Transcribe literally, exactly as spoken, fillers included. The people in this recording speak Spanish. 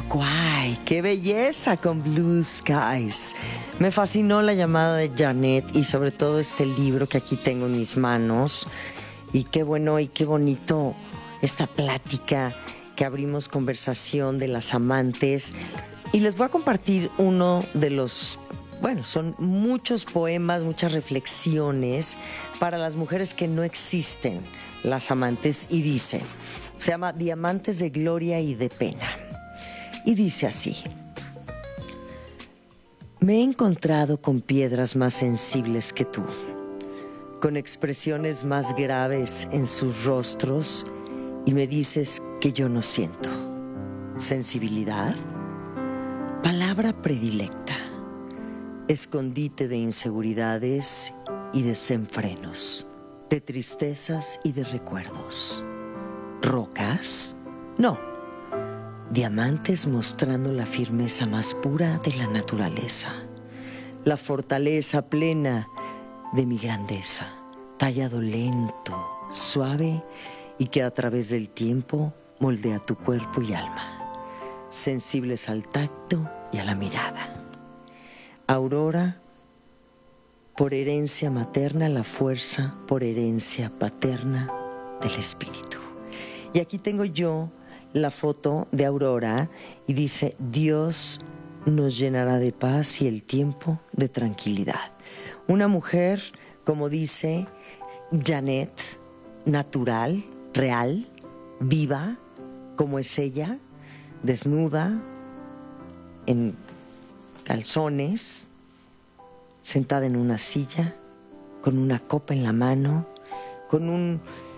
Jamiroquai, qué belleza con Blue Skies. Me fascinó la llamada de Janet y sobre todo este libro que aquí tengo en mis manos. Y qué bueno y qué bonito esta plática que abrimos, conversación de las amantes. Y les voy a compartir uno de los, bueno, son muchos poemas, muchas reflexiones para las mujeres que no existen, las amantes, y dice, se llama Diamantes de Gloria y de Pena. Y dice así: me he encontrado con piedras más sensibles que tú, con expresiones más graves en sus rostros, y me dices que yo no siento. ¿Sensibilidad? Palabra predilecta, escondite de inseguridades y desenfrenos, de tristezas y de recuerdos. ¿Rocas? No. Diamantes mostrando la firmeza más pura de la naturaleza, la fortaleza plena de mi grandeza, tallado lento, suave y que a través del tiempo moldea tu cuerpo y alma, sensibles al tacto y a la mirada. Aurora, por herencia materna, la fuerza por herencia paterna del espíritu. Y aquí tengo yo la foto de Aurora y dice: Dios nos llenará de paz y el tiempo de tranquilidad. Una mujer, como dice Janet, natural, real, viva, como es ella, desnuda, en calzones, sentada en una silla, con una copa en la mano, con un